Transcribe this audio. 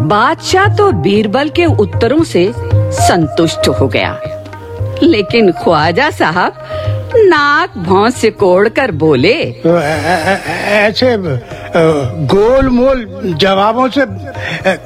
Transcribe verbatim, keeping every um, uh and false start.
बादशाह तो बीरबल के उत्तरों से संतुष्ट हो गया, लेकिन ख्वाजा साहब नाक भौं से कोड़ कर बोले, ऐसे गोल मोल जवाबों से